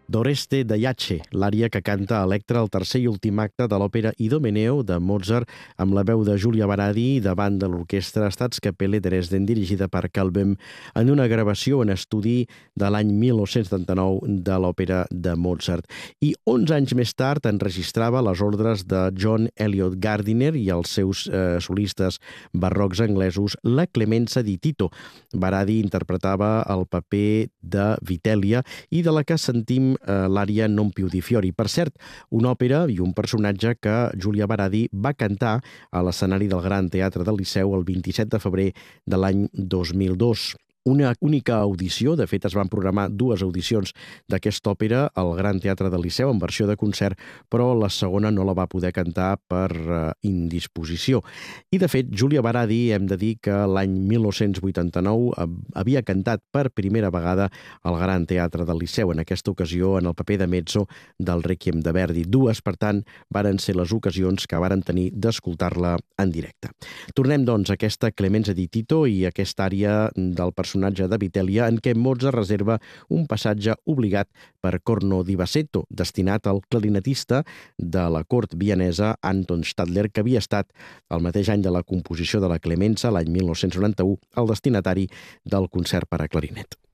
D'Oreste de Jace, l'ària que canta Electra al tercer i últim acte de l'òpera Idomeneo de Mozart, amb la veu de Giulia Baradi davant de l'orquestra Staatskapelle Dresden, dirigida per Karl Böhm, en una gravació en estudi de l'any 1979 de l'òpera de Mozart. I 11 anys més tard enregistrava les ordres de John Eliot Gardiner i els seus solistes barrocs anglesos la Clemenza di Tito. Baradi interpretava el paper de Vitellia i de la que sentim l'ària Non più di fiori. Per cert, una òpera i un personatge que Giulia Baradi va cantar a l'escenari del Gran Teatre del Liceu el 27 de febrer de l'any 2002. Una única audició, de fet es van programar 2 audicions d'aquesta òpera al Gran Teatre del Liceu en versió de concert, però la segona no la va poder cantar per indisposició. I de fet, Giulia Baradi, hem de dir que l'any 1989 havia cantat per primera vegada al Gran Teatre del Liceu, en aquesta ocasió en el paper de mezzo del Rèquiem de Verdi. 2, per tant, varen ser les ocasions que varen tenir d'escoltar-la en directe. Tornem, doncs, a aquesta Clemenza di Tito i aquesta ària del personatge de Vitellia, en què Mozart reserva un passatge obligat per corno di bassetto, destinat al clarinetista de la cort vienesa Anton Stadler, que havia estat el mateix any de la composició de la Clemenza, l'any 1991, el destinatari del concert per a clarinet.